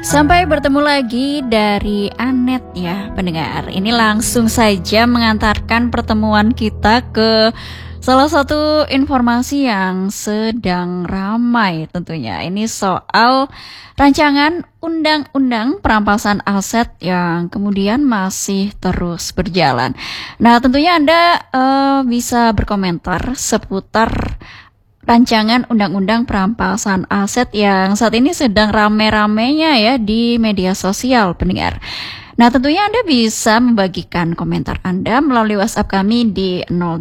Sampai bertemu lagi dari Anet ya pendengar. Ini langsung saja mengantarkan pertemuan kita ke salah satu informasi yang sedang ramai tentunya. Ini soal rancangan undang-undang perampasan aset yang kemudian masih terus berjalan. Nah, tentunya Anda bisa berkomentar seputar rancangan undang-undang perampasan aset yang saat ini sedang rame-ramenya ya di media sosial pendengar. Nah, tentunya Anda bisa membagikan komentar Anda melalui WhatsApp kami di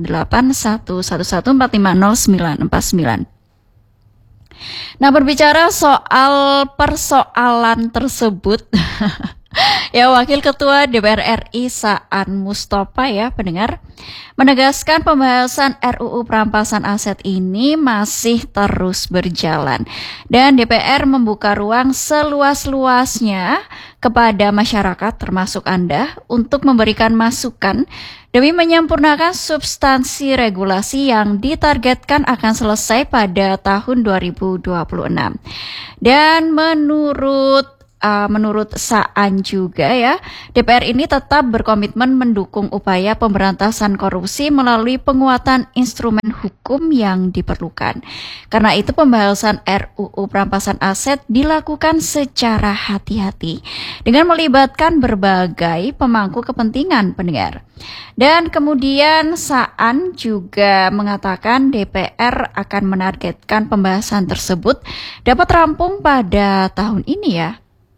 081114509949. Nah, berbicara soal persoalan tersebut, ya Wakil Ketua DPR RI Saan Mustapa ya pendengar menegaskan pembahasan RUU perampasan aset ini masih terus berjalan dan DPR membuka ruang seluas-luasnya kepada masyarakat termasuk Anda untuk memberikan masukan demi menyempurnakan substansi regulasi yang ditargetkan akan selesai pada tahun 2026. Dan menurut Saan juga ya, DPR ini tetap berkomitmen mendukung upaya pemberantasan korupsi melalui penguatan instrumen hukum yang diperlukan. Karena itu pembahasan RUU perampasan aset dilakukan secara hati-hati dengan melibatkan berbagai pemangku kepentingan pendengar. Dan kemudian Saan juga mengatakan DPR akan menargetkan pembahasan tersebut dapat rampung pada tahun ini ya.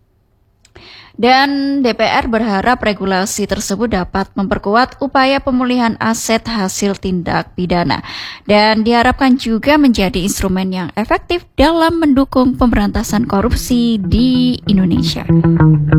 Dan DPR berharap regulasi tersebut dapat memperkuat upaya pemulihan aset hasil tindak pidana dan diharapkan juga menjadi instrumen yang efektif dalam mendukung pemberantasan korupsi di Indonesia.